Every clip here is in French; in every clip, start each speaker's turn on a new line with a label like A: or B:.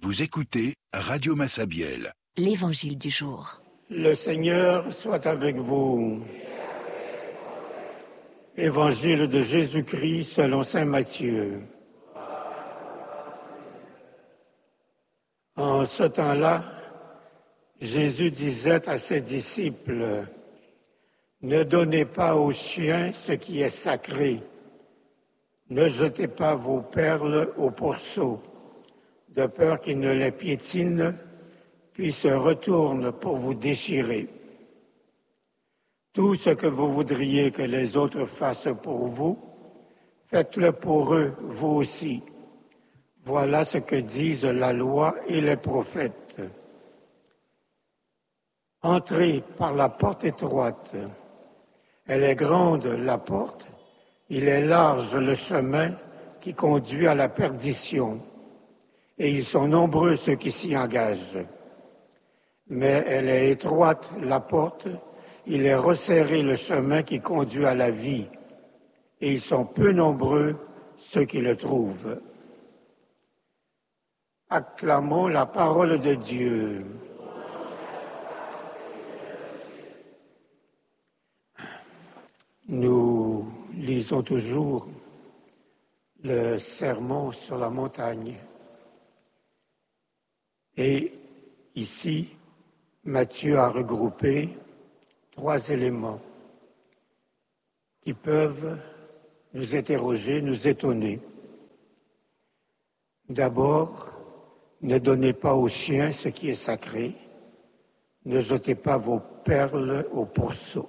A: Vous écoutez Radio Massabielle.
B: L'Évangile du jour.
C: Le Seigneur soit avec vous. Évangile de Jésus-Christ selon saint Matthieu. En ce temps-là, Jésus disait à ses disciples, « Ne donnez pas aux chiens ce qui est sacré, ne jetez pas vos perles aux pourceaux, de peur qu'ils ne les piétinent, puis se retournent pour vous déchirer. Tout ce que vous voudriez que les autres fassent pour vous, faites-le pour eux, vous aussi. Voilà ce que disent la loi et les prophètes. Entrez par la porte étroite. Elle est grande, la porte. Il est large le chemin qui conduit à la perdition. Et ils sont nombreux ceux qui s'y engagent. Mais elle est étroite, la porte, il est resserré le chemin qui conduit à la vie, et ils sont peu nombreux ceux qui le trouvent. Acclamons la parole de Dieu. Nous lisons toujours le sermon sur la montagne. Et ici, Matthieu a regroupé 3 éléments qui peuvent nous interroger, nous étonner. D'abord, ne donnez pas aux chiens ce qui est sacré, ne jetez pas vos perles aux pourceaux,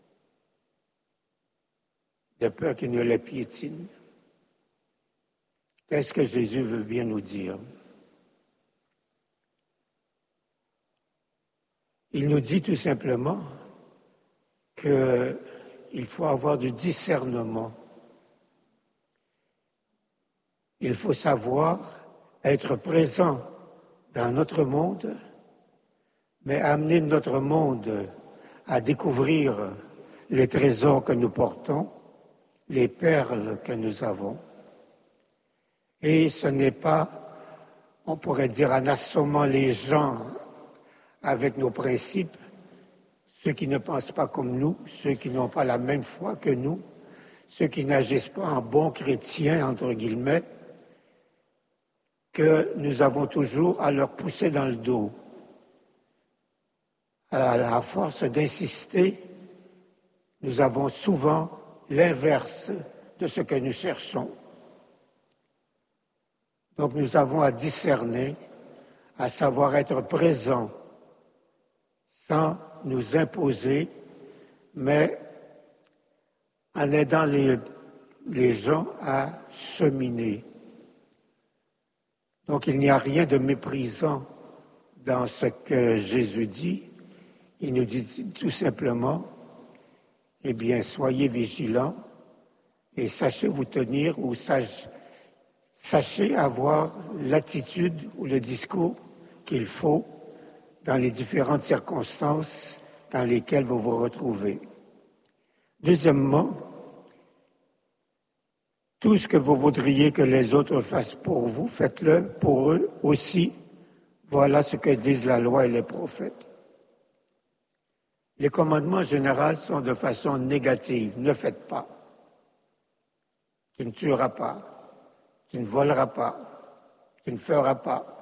C: de peur qu'ils ne les piétinent. Qu'est-ce que Jésus veut bien nous dire? Il nous dit tout simplement qu'il faut avoir du discernement. Il faut savoir être présent dans notre monde, mais amener notre monde à découvrir les trésors que nous portons, les perles que nous avons. Et ce n'est pas, on pourrait dire, en assommant les gens avec nos principes, ceux qui ne pensent pas comme nous, ceux qui n'ont pas la même foi que nous, ceux qui n'agissent pas en bons chrétiens, entre guillemets, que nous avons toujours à leur pousser dans le dos. À la force d'insister, nous avons souvent l'inverse de ce que nous cherchons. Donc nous avons à discerner, à savoir être présents, sans nous imposer, mais en aidant les gens à cheminer. Donc il n'y a rien de méprisant dans ce que Jésus dit. Il nous dit tout simplement, eh bien, soyez vigilants et sachez vous tenir ou sachez avoir l'attitude ou le discours qu'il faut dans les différentes circonstances dans lesquelles vous vous retrouvez. Deuxièmement, tout ce que vous voudriez que les autres fassent pour vous, faites-le pour eux aussi. Voilà ce que disent la loi et les prophètes. Les commandements généraux sont de façon négative. Ne faites pas. Tu ne tueras pas. Tu ne voleras pas. Tu ne feras pas.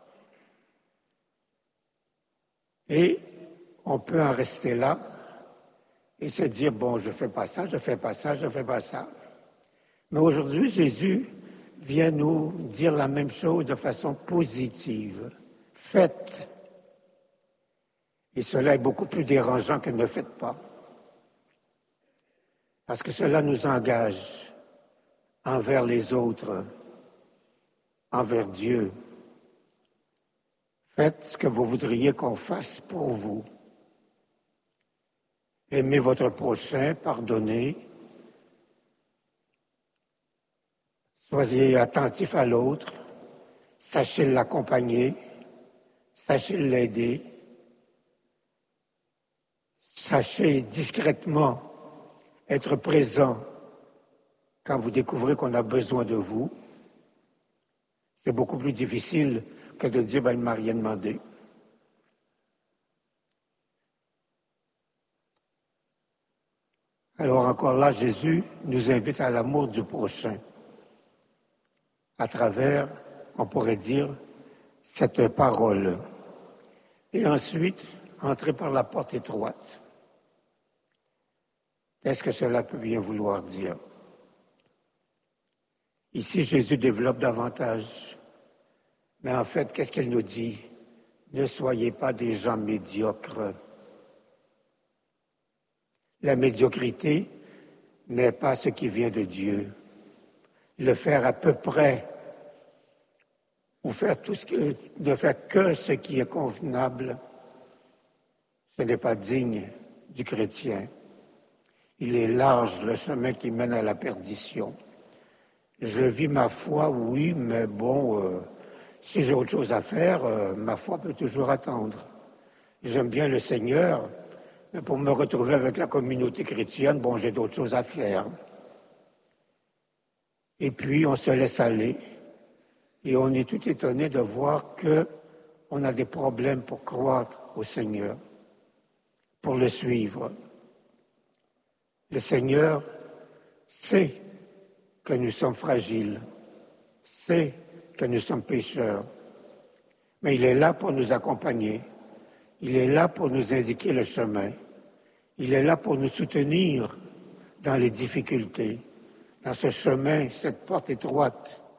C: Et on peut en rester là et se dire, bon, je ne fais pas ça, je ne fais pas ça, je ne fais pas ça. Mais aujourd'hui, Jésus vient nous dire la même chose de façon positive. Faites. Et cela est beaucoup plus dérangeant que ne faites pas. Parce que cela nous engage envers les autres, envers Dieu. Faites ce que vous voudriez qu'on fasse pour vous. Aimez votre prochain, pardonnez. Soyez attentifs à l'autre. Sachez l'accompagner. Sachez l'aider. Sachez discrètement être présent quand vous découvrez qu'on a besoin de vous. C'est beaucoup plus difficile que de dire, ben, il ne m'a rien demandé. Alors encore là, Jésus nous invite à l'amour du prochain à travers, on pourrait dire, cette parole. Et ensuite, entrer par la porte étroite. Qu'est-ce que cela peut bien vouloir dire? Ici, Jésus développe davantage. Mais en fait, qu'est-ce qu'il nous dit? Ne soyez pas des gens médiocres. La médiocrité n'est pas ce qui vient de Dieu. Le faire à peu près, ou faire ne faire que ce qui est convenable, ce n'est pas digne du chrétien. Il est large le chemin qui mène à la perdition. Je vis ma foi, oui, mais bon, si j'ai autre chose à faire, ma foi peut toujours attendre. J'aime bien le Seigneur, mais pour me retrouver avec la communauté chrétienne, bon, j'ai d'autres choses à faire. Et puis, on se laisse aller, et on est tout étonné de voir qu'on a des problèmes pour croire au Seigneur, pour le suivre. Le Seigneur sait que nous sommes fragiles, sait que nous sommes pécheurs, mais il est là pour nous accompagner, il est là pour nous indiquer le chemin, il est là pour nous soutenir dans les difficultés, dans ce chemin, cette porte étroite